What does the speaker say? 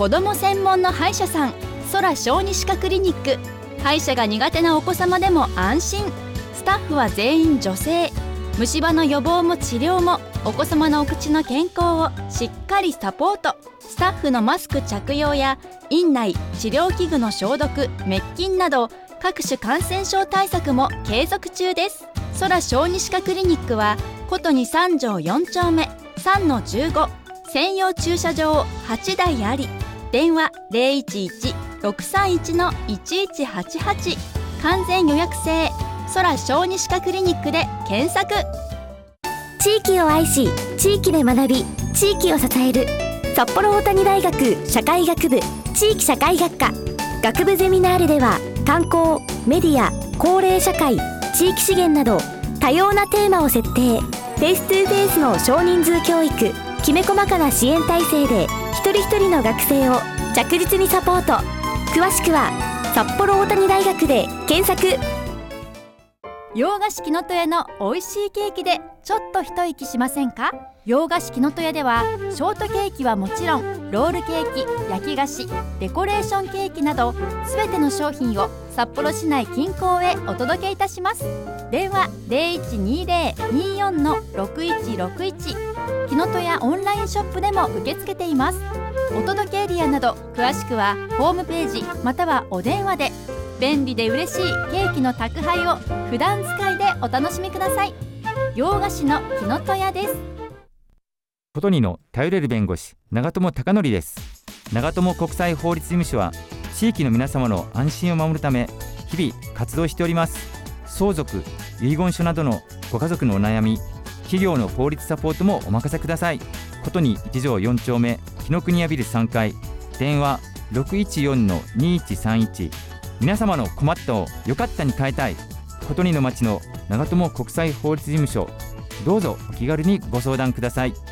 子ども専門の歯医者さん、空小児歯科クリニック。歯医者が苦手なお子様でも安心。スタッフは全員女性。虫歯の予防も治療もお子様のお口の健康をしっかりサポート。スタッフのマスク着用や院内治療器具の消毒、滅菌など各種感染症対策も継続中です。空小児歯科クリニックはことに3条4丁目 3-15、 専用駐車場8台あり、電話 011-631-1188、 完全予約制空小児歯科クリニックで検索。 地域を愛し、地域で学び、地域を支える札幌大谷大学社会学部地域社会学科学部ゼミナーレでは、観光、メディア、高齢社会、地域資源など多様なテーマを設定。フェイストゥーフェイスの少人数教育、きめ細かな支援体制で一人一人の学生を着実にサポート。詳しくは札幌大谷大学で検索。 洋菓子きのとやの美味しいケーキでちょっと一息しませんか？洋菓子きのとやではショートケーキはもちろん、ロールケーキ、焼き菓子、デコレーションケーキなどすべての商品を札幌市内近郊へお届けいたします。電話 0120-24-6161、 きのとやオンラインショップでも受け付けています。お届けエリアなど詳しくはホームページまたはお電話で。便利で嬉しいケーキの宅配を普段使いでお楽しみください。洋菓子のきのとやです。 ことにの頼れる弁護士、長友貴則です。長友国際法律事務所は地域の皆様の安心を守るため日々活動しております。相続、遺言書などのご家族のお悩み、企業の法律サポートもお任せください。ことに1条4丁目紀ノ国屋ビル3階、電話 614-2131。 皆様の困ったをよかったに変えたいことにの町の長友国際法律事務所、どうぞお気軽にご相談ください。